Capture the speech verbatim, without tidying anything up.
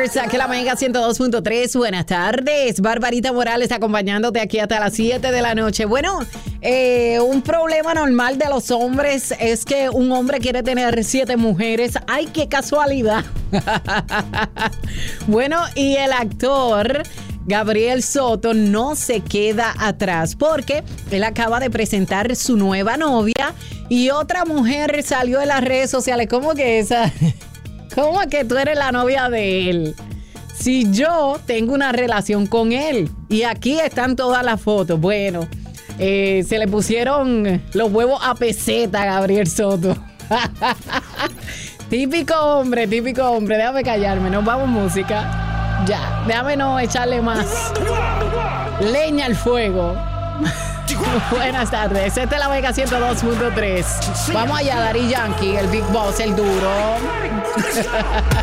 Lovers, aquí la Mega ciento dos punto tres. Buenas tardes. Barbarita Morales acompañándote aquí hasta las siete de la noche. Bueno, eh, un problema normal de los hombres es que un hombre quiere tener siete mujeres. ¡Ay, qué casualidad! Bueno, y el actor Gabriel Soto no se queda atrás porque él acaba de presentar su nueva novia y otra mujer salió en las redes sociales. ¿Cómo que esa? ¿Cómo que tú eres la novia de él? Si yo tengo una relación con él. Y aquí están todas las fotos. Bueno, eh, se le pusieron los huevos a peseta a Gabriel Soto. Típico hombre, típico hombre. Déjame callarme, nos vamos música. Ya, déjame no echarle más leña al fuego. Buenas tardes, esta es la Mega ciento dos punto tres. Vamos allá, Daddy Yankee, el Big Boss, el duro.